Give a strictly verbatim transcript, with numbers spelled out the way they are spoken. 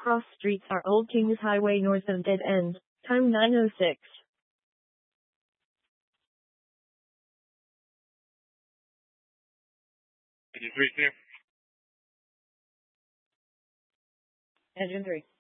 cross streets are Old Kings Highway north of Dead End. Time nine oh six. Engine three, clear. Engine three.